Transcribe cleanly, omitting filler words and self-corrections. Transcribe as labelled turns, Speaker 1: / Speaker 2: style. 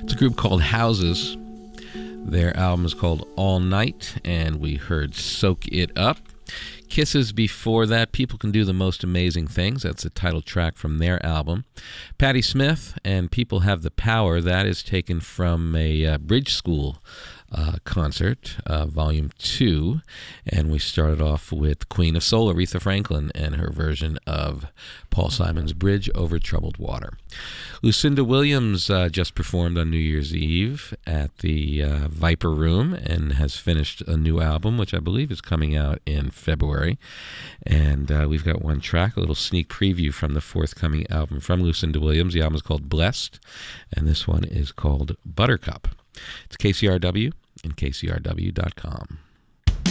Speaker 1: It's a group called Houses. Their album is called All Night, and we heard Soak It Up. Kisses before that, People Can Do the Most Amazing Things. That's the title track from their album. Patti Smith and People Have the Power. That is taken from a Bridge School concert, Volume 2. And we started off with Queen of Soul, Aretha Franklin, and her version of Paul Simon's Bridge Over Troubled Water. Lucinda Williams just performed on New Year's Eve at the Viper Room and has finished a new album, which I believe is coming out in February. And we've got one track, a little sneak preview from the forthcoming album from Lucinda Williams. The album is called Blessed, and this one is called Buttercup. It's KCRW and KCRW.com.